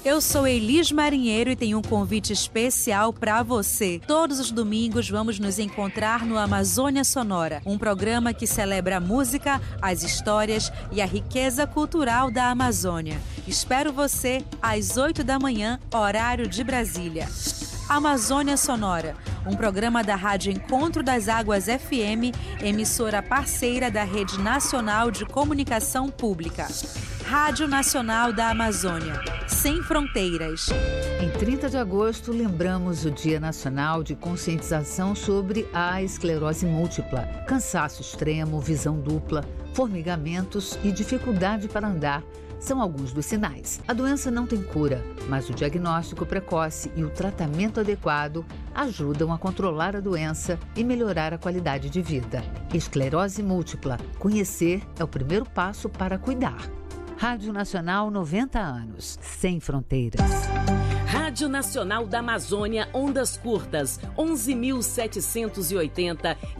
Eu sou Elis Marinheiro e tenho um convite especial para você. Todos os domingos vamos nos encontrar no Amazônia Sonora, um programa que celebra a música, as histórias e a riqueza cultural da Amazônia. Espero você às 8 da manhã, horário de Brasília. Amazônia Sonora, um programa da Rádio Encontro das Águas FM, emissora parceira da Rede Nacional de Comunicação Pública. Rádio Nacional da Amazônia, sem fronteiras. Em 30 de agosto, lembramos o Dia Nacional de Conscientização sobre a Esclerose Múltipla. Cansaço extremo, visão dupla, formigamentos e dificuldade para andar são alguns dos sinais. A doença não tem cura, mas o diagnóstico precoce e o tratamento adequado ajudam a controlar a doença e melhorar a qualidade de vida. Esclerose múltipla. Conhecer é o primeiro passo para cuidar. Rádio Nacional 90 anos, sem fronteiras. Rádio Nacional da Amazônia, ondas curtas, 11.780